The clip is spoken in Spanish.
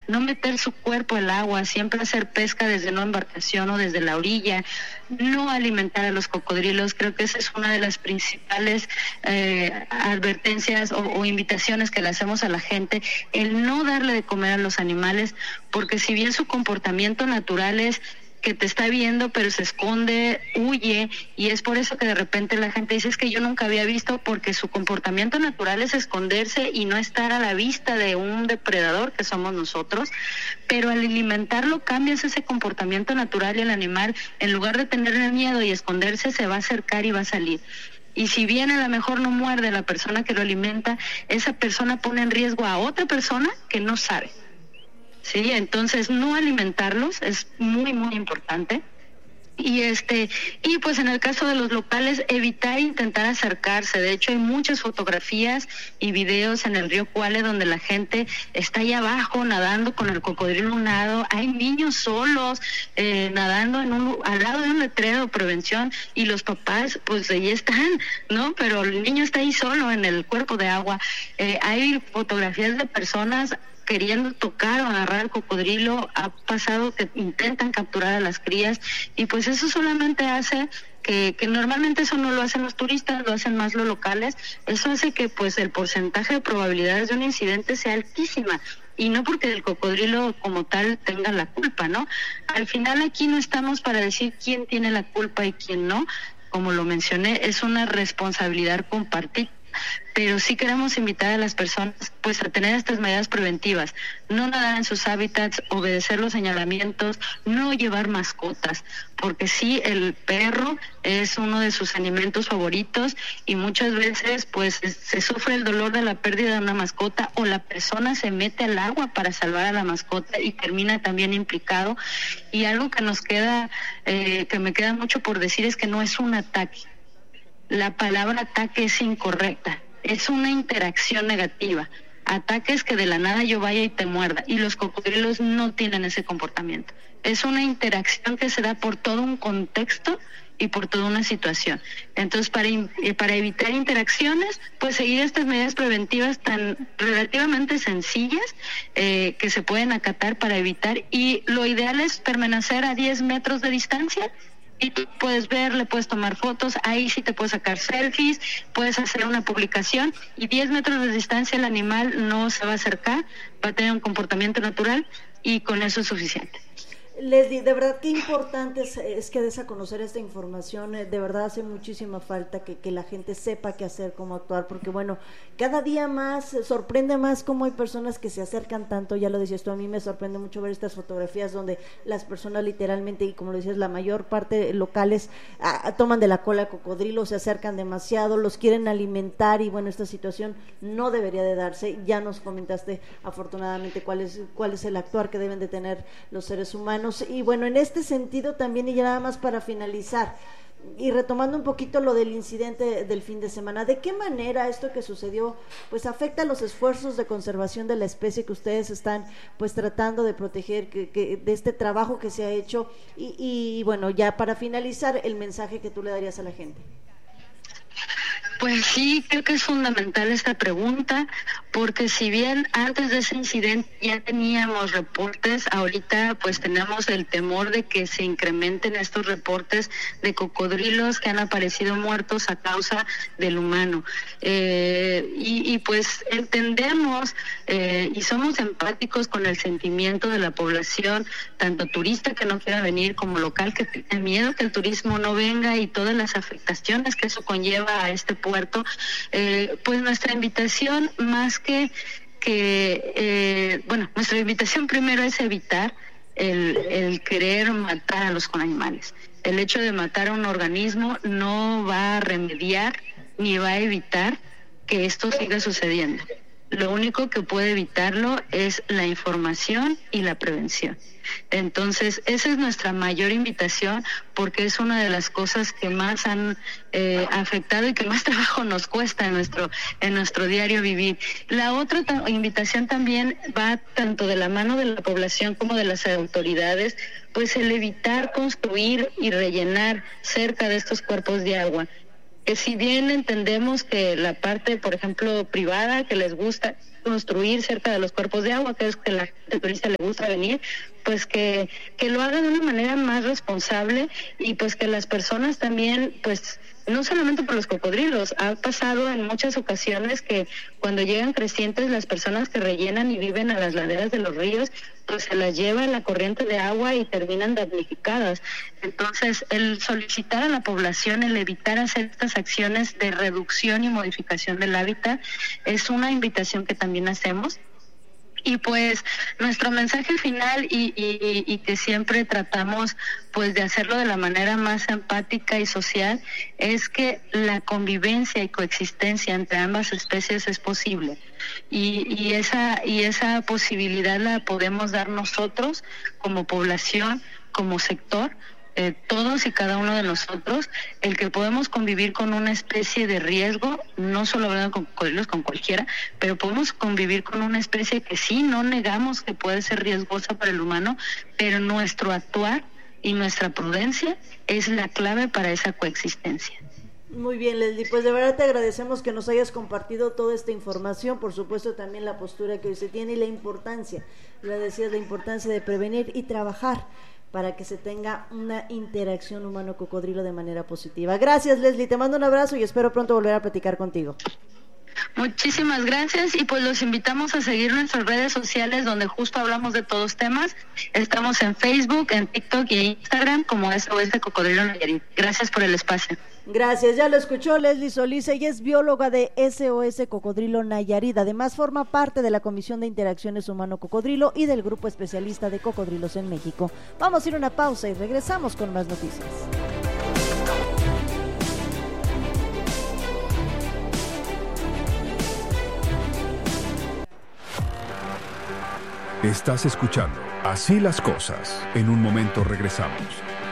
no meter su cuerpo al agua, siempre hacer pesca desde una embarcación o desde la orilla, no alimentar a los cocodrilos. Creo que esa es una de las principales advertencias o invitaciones que le hacemos a la gente, el no darle de comer a los animales, porque si bien su comportamiento natural es que te está viendo pero se esconde, huye, y es por eso que de repente la gente dice, es que yo nunca había visto, porque su comportamiento natural es esconderse y no estar a la vista de un depredador que somos nosotros, pero al alimentarlo cambias ese comportamiento natural y el animal, en lugar de tenerle miedo y esconderse, se va a acercar y va a salir. Y si bien a lo mejor no muerde a la persona que lo alimenta, esa persona pone en riesgo a otra persona que no sabe. Sí, entonces no alimentarlos es muy, muy importante. Y pues en el caso de los locales, evitar intentar acercarse. De hecho, hay muchas fotografías y videos en el río Cuale donde la gente está ahí abajo nadando con el cocodrilo a un lado. Hay niños solos nadando al lado de un letrero de prevención, y los papás pues ahí están, ¿no? Pero el niño está ahí solo en el cuerpo de agua. Hay fotografías de personas queriendo tocar o agarrar al cocodrilo. Ha pasado que intentan capturar a las crías, y pues eso solamente hace que normalmente eso no lo hacen los turistas, lo hacen más los locales. Eso hace que pues el porcentaje de probabilidades de un incidente sea altísima, y no porque el cocodrilo como tal tenga la culpa, ¿no? Al final aquí no estamos para decir quién tiene la culpa y quién no. Como lo mencioné, es una responsabilidad compartida, pero sí queremos invitar a las personas pues a tener estas medidas preventivas, no nadar en sus hábitats, obedecer los señalamientos, no llevar mascotas, porque sí, el perro es uno de sus alimentos favoritos, y muchas veces pues se sufre el dolor de la pérdida de una mascota, o la persona se mete al agua para salvar a la mascota y termina también implicado. Y algo que nos queda, que me queda mucho por decir, es que no es un ataque. La palabra ataque es incorrecta, es una interacción negativa. Ataque es que de la nada yo vaya y te muerda, y los cocodrilos no tienen ese comportamiento. Es una interacción que se da por todo un contexto y por toda una situación. Entonces, para evitar interacciones, pues seguir estas medidas preventivas tan relativamente sencillas que se pueden acatar para evitar, y lo ideal es permanecer a 10 metros de distancia. Y tú puedes ver, le puedes tomar fotos, ahí sí te puedes sacar selfies, puedes hacer una publicación, y 10 metros de distancia el animal no se va a acercar, va a tener un comportamiento natural, y con eso es suficiente. Leslie, de verdad qué importante es que des a conocer esta información. De verdad hace muchísima falta que la gente sepa qué hacer, cómo actuar, porque bueno, cada día más sorprende más cómo hay personas que se acercan tanto. Ya lo decías tú, a mí me sorprende mucho ver estas fotografías donde las personas literalmente, y como lo decías, la mayor parte locales toman de la cola al cocodrilo, se acercan demasiado, los quieren alimentar, y bueno, esta situación no debería de darse. Ya nos comentaste afortunadamente cuál es el actuar que deben de tener los seres humanos. Y bueno, en este sentido también, y ya nada más para finalizar, y retomando un poquito lo del incidente del fin de semana, ¿de qué manera esto que sucedió pues afecta los esfuerzos de conservación de la especie que ustedes están pues tratando de proteger, que de este trabajo que se ha hecho? Y bueno, ya para finalizar, el mensaje que tú le darías a la gente. Pues sí, creo que es fundamental esta pregunta, porque si bien antes de ese incidente ya teníamos reportes, ahorita pues tenemos el temor de que se incrementen estos reportes de cocodrilos que han aparecido muertos a causa del humano. Y pues entendemos y somos empáticos con el sentimiento de la población, tanto turista que no quiera venir como local que tiene miedo que el turismo no venga, y todas las afectaciones que eso conlleva a este puerto. Pues nuestra invitación, más que nuestra invitación primero es evitar el querer matar a los animales. El hecho de matar a un organismo no va a remediar ni va a evitar que esto siga sucediendo. Lo único que puede evitarlo es la información y la prevención. Entonces, esa es nuestra mayor invitación, porque es una de las cosas que más han afectado y que más trabajo nos cuesta en nuestro diario vivir. La otra invitación también va tanto de la mano de la población como de las autoridades, pues el evitar construir y rellenar cerca de estos cuerpos de agua. que si bien entendemos que la parte, por ejemplo, privada, que les gusta construir cerca de los cuerpos de agua, que es que la gente turista le gusta venir, pues que lo hagan de una manera más responsable y pues que las personas también, pues no solamente por los cocodrilos, ha pasado en muchas ocasiones que cuando llegan crecientes las personas que rellenan y viven a las laderas de los ríos, pues se las lleva la corriente de agua y terminan damnificadas. Entonces, el solicitar a la población, el evitar hacer estas acciones de reducción y modificación del hábitat es una invitación que también hacemos. Y pues nuestro mensaje final y que siempre tratamos pues de hacerlo de la manera más empática y social es que la convivencia y coexistencia entre ambas especies es posible y esa posibilidad la podemos dar nosotros como población, como sector. Todos y cada uno de nosotros, el que podemos convivir con una especie de riesgo, no solo hablando con cocodrilos, con cualquiera, pero podemos convivir con una especie que sí, no negamos que puede ser riesgosa para el humano, pero nuestro actuar y nuestra prudencia es la clave para esa coexistencia. Muy bien, Leslie, pues de verdad te agradecemos que nos hayas compartido toda esta información, por supuesto también la postura que hoy se tiene y la importancia, lo decías, la importancia de prevenir y trabajar para que se tenga una interacción humano-cocodrilo de manera positiva. Gracias, Leslie, te mando un abrazo y espero pronto volver a platicar contigo. Muchísimas gracias y pues los invitamos a seguir nuestras redes sociales donde justo hablamos de todos temas. Estamos en Facebook, en TikTok y en Instagram como SOS Cocodrilo Nayarit. Gracias por el espacio. Gracias, ya lo escuchó Leslie Solís, ella es bióloga de SOS Cocodrilo Nayarit, además forma parte de la Comisión de Interacciones Humano-Cocodrilo y del Grupo Especialista de Cocodrilos en México. Vamos a ir a una pausa y regresamos con más noticias. Estás escuchando Así las Cosas. En un momento regresamos.